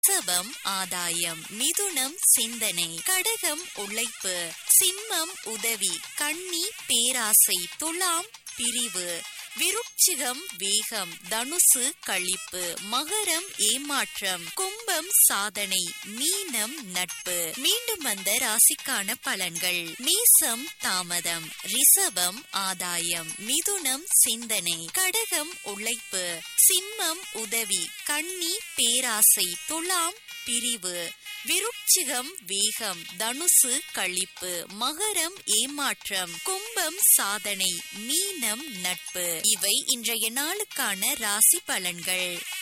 ரிஷபம் ஆதாயம், மிதுனம் சிந்தனை, கடகம் உழைப்பு, சிம்மம் உதவி, கன்னி பேராசை, துலாம் பிரிவு, விருட்சிகம் வேகம், தனுசு களிப்பு, மகரம் ஏமாற்றம், கும்பம் சாதனை, மீனம் நட்பு. மீண்டும் வந்த ராசிக்கான பலன்கள். மேசம் தாமதம், ரிஷபம் ஆதாயம், மிதுனம் சிந்தனை, கடகம் உழைப்பு, சிம்மம் உதவி, கன்னி பேராசை, துலாம் பிரிவு, விருட்சிகம் வேகம், தனுசு களிப்பு, மகரம் ஏமாற்றம், கும்பம் சாதனை, மீனம் நட்பு. இவை இன்றைய நாளுக்கான ராசி பலன்கள்.